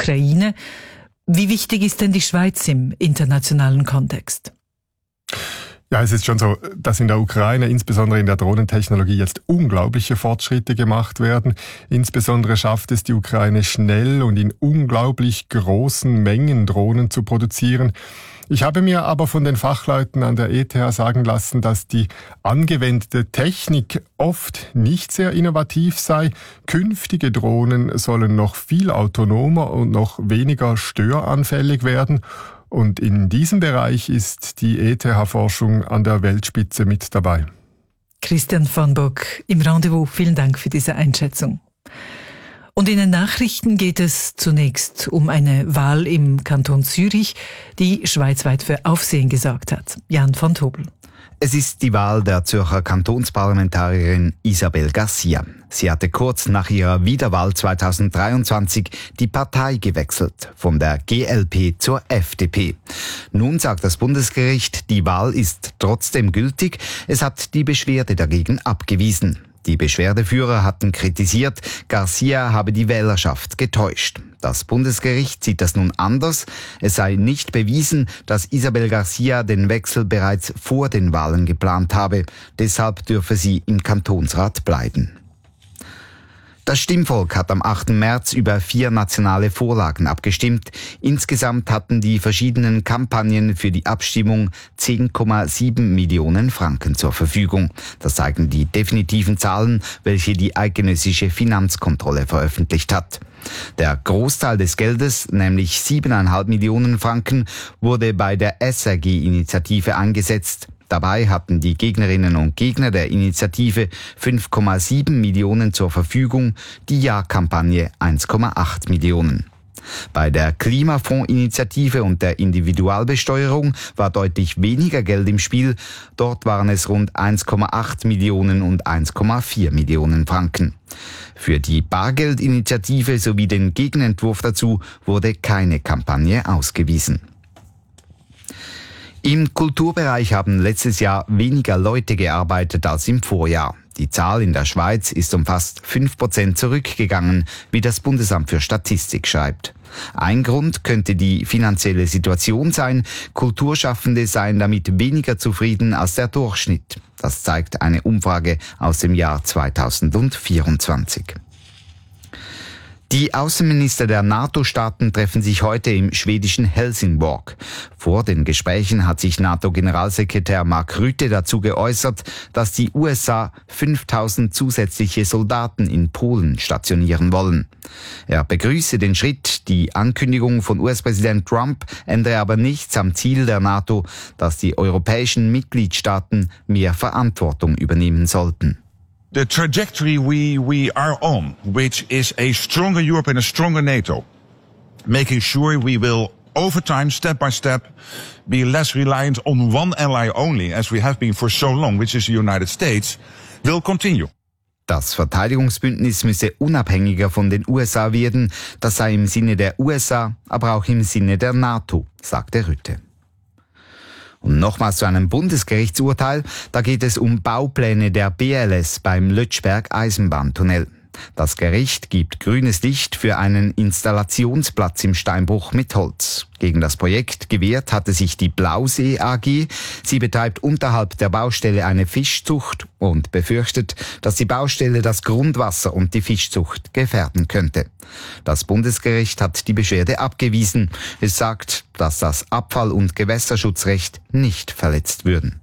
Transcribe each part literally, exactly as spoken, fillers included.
Ukraine. Wie wichtig ist denn die Schweiz im internationalen Kontext? Ja, es ist schon so, dass in der Ukraine, insbesondere in der Drohnentechnologie, jetzt unglaubliche Fortschritte gemacht werden. Insbesondere schafft es die Ukraine schnell und in unglaublich großen Mengen Drohnen zu produzieren. Ich habe mir aber von den Fachleuten an der E T H sagen lassen, dass die angewendete Technik oft nicht sehr innovativ sei. Künftige Drohnen sollen noch viel autonomer und noch weniger störanfällig werden. Und in diesem Bereich ist die E T H-Forschung an der Weltspitze mit dabei. Christian von Bock im Rendezvous, vielen Dank für diese Einschätzung. Und in den Nachrichten geht es zunächst um eine Wahl im Kanton Zürich, die schweizweit für Aufsehen gesorgt hat. Jan von Tobel. Es ist die Wahl der Zürcher Kantonsparlamentarierin Isabel Garcia. Sie hatte kurz nach ihrer Wiederwahl zweitausenddreiundzwanzig die Partei gewechselt, von der G L P zur F D P. Nun sagt das Bundesgericht, die Wahl ist trotzdem gültig. Es hat die Beschwerde dagegen abgewiesen. Die Beschwerdeführer hatten kritisiert, Garcia habe die Wählerschaft getäuscht. Das Bundesgericht sieht das nun anders. Es sei nicht bewiesen, dass Isabel Garcia den Wechsel bereits vor den Wahlen geplant habe. Deshalb dürfe sie im Kantonsrat bleiben. Das Stimmvolk hat am achten März über vier nationale Vorlagen abgestimmt. Insgesamt hatten die verschiedenen Kampagnen für die Abstimmung zehn Komma sieben Millionen Franken zur Verfügung. Das zeigen die definitiven Zahlen, welche die eidgenössische Finanzkontrolle veröffentlicht hat. Der Großteil des Geldes, nämlich sieben Komma fünf Millionen Franken, wurde bei der S R G-Initiative eingesetzt. Dabei hatten die Gegnerinnen und Gegner der Initiative fünf Komma sieben Millionen zur Verfügung, die Ja-Kampagne eins Komma acht Millionen. Bei der Klimafondsinitiative und der Individualbesteuerung war deutlich weniger Geld im Spiel. Dort waren es rund eins Komma acht Millionen und eins Komma vier Millionen Franken. Für die Bargeldinitiative sowie den Gegenentwurf dazu wurde keine Kampagne ausgewiesen. Im Kulturbereich haben letztes Jahr weniger Leute gearbeitet als im Vorjahr. Die Zahl in der Schweiz ist um fast fünf Prozent zurückgegangen, wie das Bundesamt für Statistik schreibt. Ein Grund könnte die finanzielle Situation sein. Kulturschaffende seien damit weniger zufrieden als der Durchschnitt. Das zeigt eine Umfrage aus dem Jahr zweitausendvierundzwanzig. Die Außenminister der NATO-Staaten treffen sich heute im schwedischen Helsingborg. Vor den Gesprächen hat sich NATO-Generalsekretär Mark Rutte dazu geäußert, dass die U S A fünftausend zusätzliche Soldaten in Polen stationieren wollen. Er begrüße den Schritt. Die Ankündigung von U S-Präsident Trump ändere aber nichts am Ziel der NATO, dass die europäischen Mitgliedstaaten mehr Verantwortung übernehmen sollten. The trajectory we, we are on, which is a stronger Europe and a stronger NATO, making sure we will, over time, step by step, be less reliant on one ally only, as we have been for so long, which is the United States, will continue. Das Verteidigungsbündnis müsse unabhängiger von den U S A werden. Das sei im Sinne der U S A, aber auch im Sinne der NATO, sagte Rutte. Und nochmals zu einem Bundesgerichtsurteil. Da geht es um Baupläne der B L S beim Lötschberg-Eisenbahntunnel. Das Gericht gibt grünes Licht für einen Installationsplatz im Steinbruch mit Holz. Gegen das Projekt gewehrt hatte sich die Blausee A G. Sie betreibt unterhalb der Baustelle eine Fischzucht und befürchtet, dass die Baustelle das Grundwasser und die Fischzucht gefährden könnte. Das Bundesgericht hat die Beschwerde abgewiesen. Es sagt, dass das Abfall- und Gewässerschutzrecht nicht verletzt würden.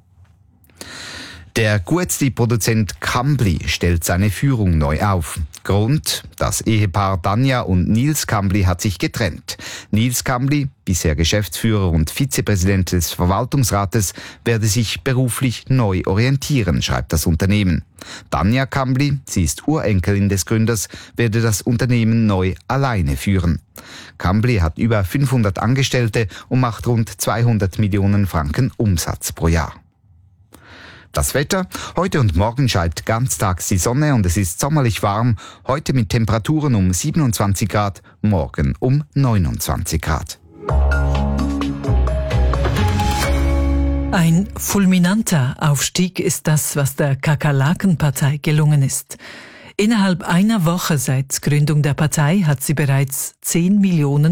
Der Guetzli-Produzent Kambli stellt seine Führung neu auf. Grund: Das Ehepaar Danja und Nils Kambli hat sich getrennt. Nils Kambli, bisher Geschäftsführer und Vizepräsident des Verwaltungsrates, werde sich beruflich neu orientieren, schreibt das Unternehmen. Danja Kambli, sie ist Urenkelin des Gründers, werde das Unternehmen neu alleine führen. Kambli hat über fünfhundert Angestellte und macht rund zweihundert Millionen Franken Umsatz pro Jahr. Das Wetter: Heute und morgen scheint ganztags die Sonne und es ist sommerlich warm. Heute mit Temperaturen um siebenundzwanzig Grad, morgen um neunundzwanzig Grad. Ein fulminanter Aufstieg ist das, was der Kakerlaken-Partei gelungen ist. Innerhalb einer Woche seit Gründung der Partei hat sie bereits zehn Millionen